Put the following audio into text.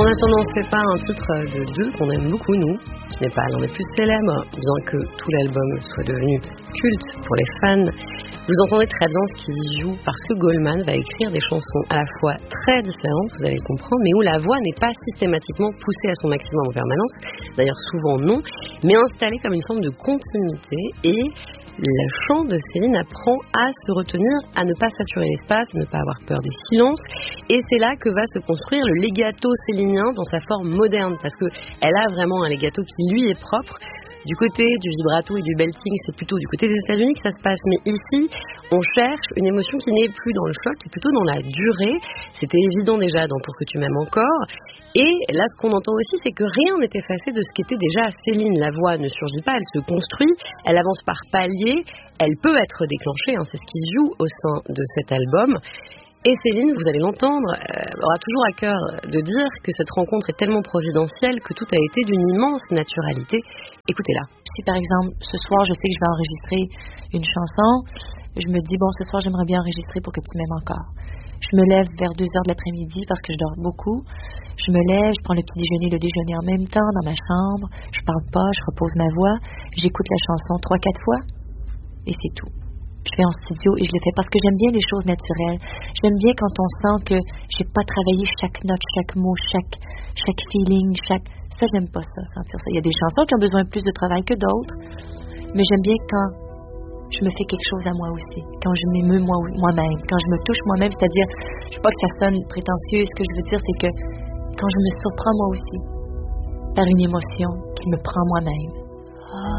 En attendant, c'est pas un titre de deux qu'on aime beaucoup, nous. Ce n'est pas l'un des plus célèbres, bien que tout l'album soit devenu culte pour les fans. Vous entendez très bien ce qu'il joue parce que Goldman va écrire des chansons à la fois très différentes, vous allez le comprendre, mais où la voix n'est pas systématiquement poussée à son maximum en permanence, d'ailleurs souvent non, mais installée comme une forme de continuité, et le chant de Céline apprend à se retenir, à ne pas saturer l'espace, à ne pas avoir peur des silences, et c'est là que va se construire le legato célinien dans sa forme moderne, parce qu'elle a vraiment un legato qui lui est propre. Du côté du vibrato et du belting, c'est plutôt du côté des États-Unis que ça se passe. Mais ici, on cherche une émotion qui n'est plus dans le choc, mais plutôt dans la durée. C'était évident déjà dans Pour que tu m'aimes encore. Et là, ce qu'on entend aussi, c'est que rien n'est effacé de ce qu'était déjà Céline. La voix ne surgit pas, elle se construit, elle avance par paliers, elle peut être déclenchée, c'est ce qui se joue au sein de cet album. Et Céline, vous allez l'entendre, aura toujours à cœur de dire que cette rencontre est tellement providentielle que tout a été d'une immense naturalité. Écoutez-la. Si par exemple, ce soir, je sais que je vais enregistrer une chanson, je me dis, bon, ce soir, j'aimerais bien enregistrer Pour que tu m'aimes encore. Je me lève vers 2 heures de l'après-midi parce que je dors beaucoup. Je me lève, je prends le petit déjeuner, le déjeuner en même temps dans ma chambre. Je parle pas, je repose ma voix. J'écoute la chanson 3-4 fois et c'est tout. Je vais en studio et je le fais parce que j'aime bien les choses naturelles. J'aime bien quand on sent que j'ai pas travaillé chaque note, chaque mot, chaque feeling, Ça, j'aime pas ça, sentir ça. Il y a des chansons qui ont besoin plus de travail que d'autres, mais j'aime bien quand je me fais quelque chose à moi aussi, quand je m'émeus moi-même, quand je me touche moi-même, c'est-à-dire, je veux pas que ça sonne prétentieux, ce que je veux dire, c'est que quand je me surprends moi aussi par une émotion qui me prend moi-même.